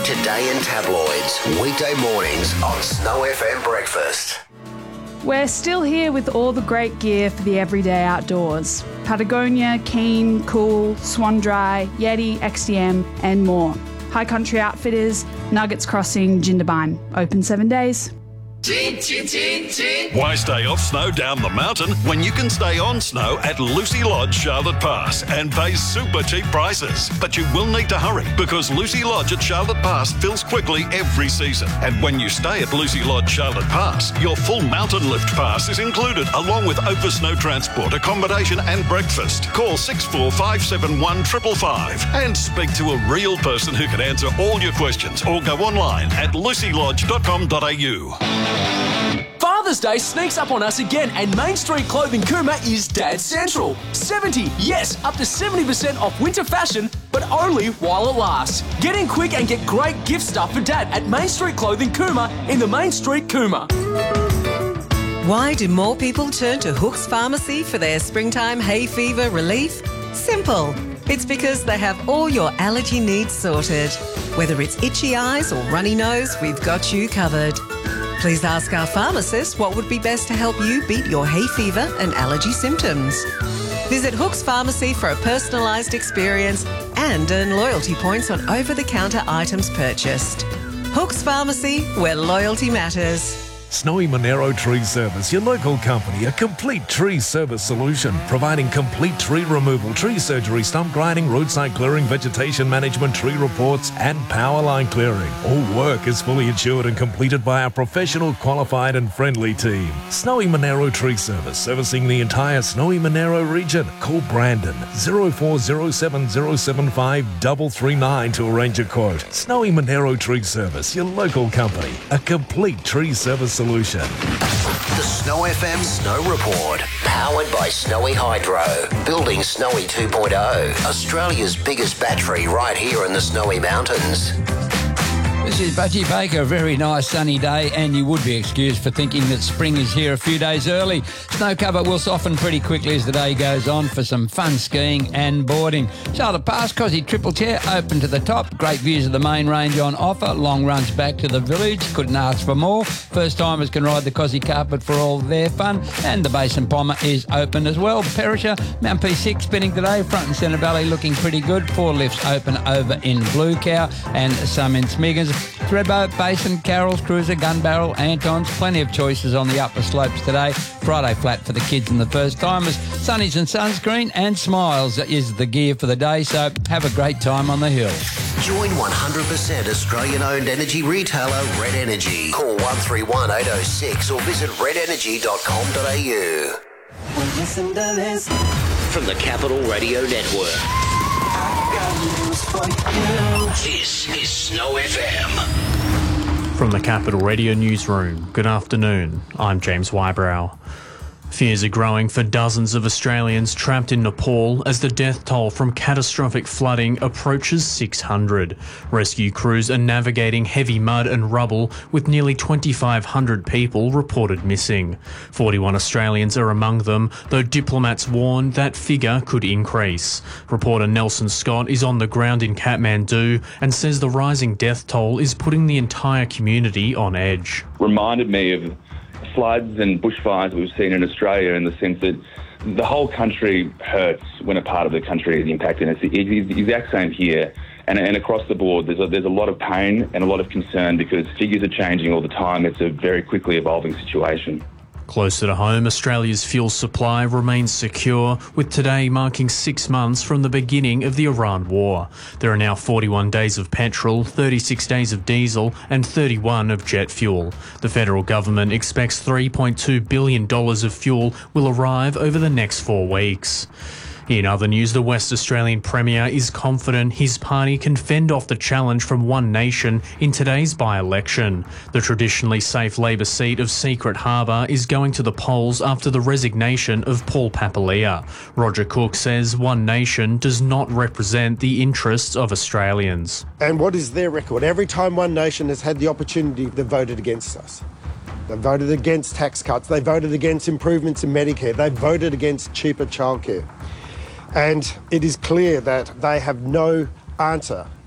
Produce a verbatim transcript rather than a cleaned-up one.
Today in Tabloids, weekday mornings on Snow F M Breakfast. We're still here with all the great gear for the everyday outdoors. Patagonia, Keen, Cool, Swan Dry, Yeti, X D M and more. High Country Outfitters, Nuggets Crossing, Jindabyne. Open seven days. Why stay off snow down the mountain when you can stay on snow at Lucy Lodge, Charlotte Pass and pay super cheap prices? But you will need to hurry because Lucy Lodge at Charlotte Pass fills quickly every season. And when you stay at Lucy Lodge, Charlotte Pass, your full mountain lift pass is included along with over snow transport, accommodation and breakfast. Call six four five seven one five five five and speak to a real person who can answer all your questions or go online at lucy lodge dot com dot a u. Father's Day sneaks up on us again and Main Street Clothing Cooma is Dad Central. seventy, yes, up to seventy percent off winter fashion, but only while it lasts. Get in quick and get great gift stuff for Dad at Main Street Clothing Cooma in the Main Street Cooma. Why do more people turn to Hooks Pharmacy for their springtime hay fever relief? Simple. It's because they have all your allergy needs sorted. Whether it's itchy eyes or runny nose, we've got you covered. Please ask our pharmacist what would be best to help you beat your hay fever and allergy symptoms. Visit Hooks Pharmacy for a personalised experience and earn loyalty points on over-the-counter items purchased. Hooks Pharmacy, where loyalty matters. Snowy Monero Tree Service, your local company, a complete tree service solution, providing complete tree removal, tree surgery, stump grinding, roadside clearing, vegetation management, tree reports and power line clearing. All work is fully insured and completed by our professional, qualified and friendly team. Snowy Monero Tree Service, servicing the entire Snowy Monero region. Call Brandon zero four zero seven zero seven five three three nine to arrange a quote. Snowy Monero Tree Service, your local company, a complete tree service solution. Solution. The Snow F M Snow Report, powered by Snowy Hydro, building Snowy two point oh, Australia's biggest battery right here in the Snowy Mountains. This is Budgie Baker. A very nice sunny day, and you would be excused for thinking that spring is here a few days early. Snow cover will soften pretty quickly as the day goes on for some fun skiing and boarding. Charlotte Pass, Cosy Triple Chair, open to the top. Great views of the main range on offer. Long runs back to the village. Couldn't ask for more. First timers can ride the Cosy carpet for all their fun. And the Basin Pommer is open as well. Perisher, Mount P six spinning today. Front and Centre Valley looking pretty good. Four lifts open over in Blue Cow and some in Smiggins. Thredbo, Basin, Carroll's, Cruiser, Gun Barrel, Anton's. Plenty of choices on the upper slopes today. Friday flat for the kids and the first timers. Sunnies and sunscreen and smiles is the gear for the day, so have a great time on the hill. Join one hundred percent Australian-owned energy retailer Red Energy. Call one three one eight oh six or visit red energy dot com dot a u. Listen to this. From the Capital Radio Network. This is Snow F M. From the Capital Radio Newsroom, good afternoon. I'm James Wybrow. Fears are growing for dozens of Australians trapped in Nepal as the death toll from catastrophic flooding approaches six hundred. Rescue crews are navigating heavy mud and rubble with nearly twenty-five hundred people reported missing. forty-one Australians are among them, though diplomats warn that figure could increase. Reporter Nelson Scott is on the ground in Kathmandu and says the rising death toll is putting the entire community on edge. Reminded me of floods and bushfires we've seen in Australia, in the sense that the whole country hurts when a part of the country is impacted. It's the exact same here. And, and across the board, there's a, there's a lot of pain and a lot of concern because figures are changing all the time. It's a very quickly evolving situation. Closer to home, Australia's fuel supply remains secure, with today marking six months from the beginning of the Iran war. There are now forty-one days of petrol, thirty-six days of diesel and thirty-one of jet fuel. The federal government expects three point two billion dollars of fuel will arrive over the next four weeks. In other news, the West Australian Premier is confident his party can fend off the challenge from One Nation in today's by-election. The traditionally safe Labor seat of Secret Harbour is going to the polls after the resignation of Paul Papalia. Roger Cook says One Nation does not represent the interests of Australians. And what is their record? Every time One Nation has had the opportunity, they've voted against us. They voted against tax cuts. They voted against improvements in Medicare. They voted against cheaper childcare. And it is clear that they have no answer